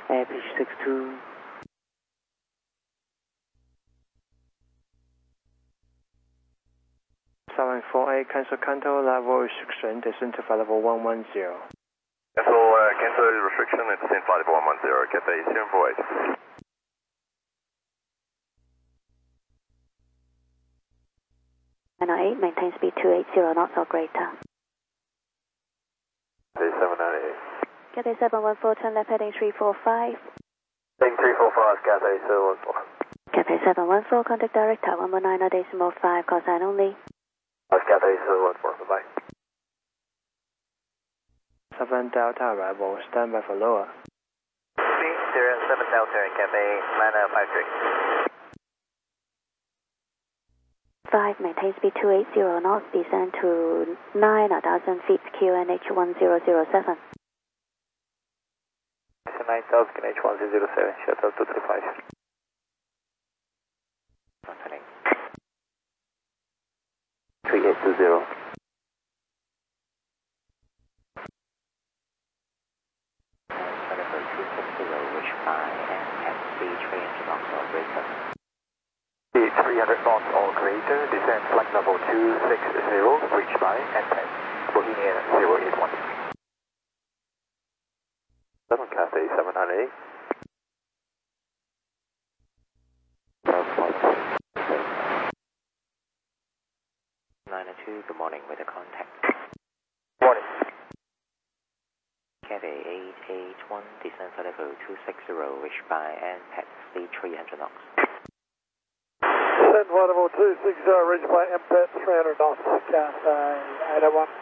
Pitch 62. Southern 48, cancel contour level restriction, descent to flight level 110. Cancel restriction and descent flight level 110, Cathay 748. 908, maintain speed 280 knots or greater. Cathay 798. Cathay 714, turn left heading 345. Heading 345, Cathay 714. Cathay 714, contact direct tower 119.5, call sign only. Cathay 714, bye-bye. 7 Delta arrival, stand by for lower. 7 Delta, Cathay 953. 5, maintain speed 280 knots, descend to 9,000 feet, QNH 1007. 9,000 QNH 1007, shuttle 235. Contact 3820. Level 260, reach by and taxi 300 knots or greater. 300 knots or greater, descend flight level 260, reach by and taxi Bohemian 081. 7 Cathay 798. 902, good morning, with a contact. Morning. Cathay 881, descend for level 260, reach by and taxi 300 knots. Descend flight level 260, reach by MPET 300 knots, Cathay 881.